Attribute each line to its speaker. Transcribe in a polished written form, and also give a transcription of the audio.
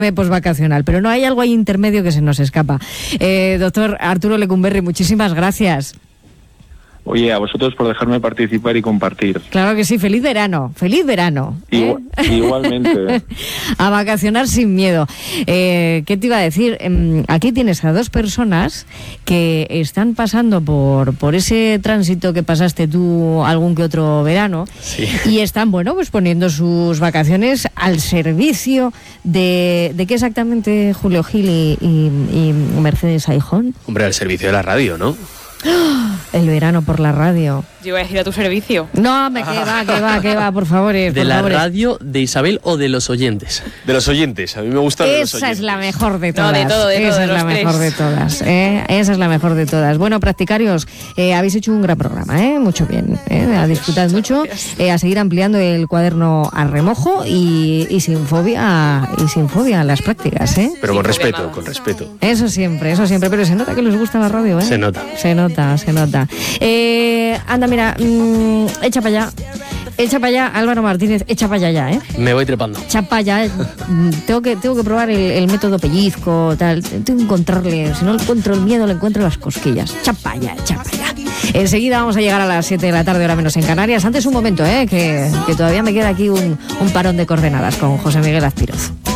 Speaker 1: Postvacacional, pero no hay algo ahí intermedio que se nos escapa. Doctor Arturo Lecumberri, muchísimas gracias.
Speaker 2: Oye, a vosotros por dejarme participar y compartir.
Speaker 1: Claro que sí, feliz verano,
Speaker 2: Igualmente.
Speaker 1: A vacacionar sin miedo. ¿Qué te iba a decir? Aquí tienes a dos personas que están pasando por ese tránsito que pasaste tú algún que otro verano,
Speaker 3: sí.
Speaker 1: Y están, bueno, pues poniendo sus vacaciones al servicio de ¿qué exactamente, Julio Gil y Mercedes Aijón?
Speaker 3: Hombre, al servicio de la radio, ¿no?
Speaker 1: El verano por la radio.
Speaker 4: Yo iba a decir a tu servicio.
Speaker 1: No, que va, por favor.
Speaker 3: ¿De la radio, de Isabel o de los oyentes? De los oyentes, a mí me gusta de los oyentes.
Speaker 1: Esa es la mejor de todas.
Speaker 4: No, de todo,
Speaker 1: Esa es la mejor de todas. Esa es la mejor de todas. Bueno, practicarios, habéis hecho un gran programa, mucho bien. A disfrutar mucho, a seguir ampliando el cuaderno a remojo y sin fobia a las prácticas,
Speaker 3: Pero con respeto, con respeto.
Speaker 1: Eso siempre, pero se nota que les gusta la radio,
Speaker 3: Se nota.
Speaker 1: Anda, mira, echa para allá, Álvaro Martínez, echa para allá ya,
Speaker 3: Me voy trepando.
Speaker 1: Echa para allá, tengo que probar el método pellizco, tal, tengo que encontrarle, si no encuentro el miedo, le encuentro las cosquillas. Echa para allá. Enseguida vamos a llegar a las 7 de la tarde, hora menos en Canarias. Antes un momento, que todavía me queda aquí un parón de coordenadas con José Miguel Azpiroz.